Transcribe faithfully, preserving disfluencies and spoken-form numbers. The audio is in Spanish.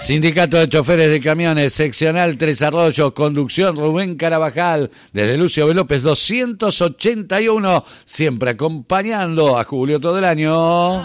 Sindicato de Choferes de Camiones, seccional Tres Arroyos, conducción Rubén Carabajal, desde Lucio B. López doscientos ochenta y uno, siempre acompañando a Julio todo el año.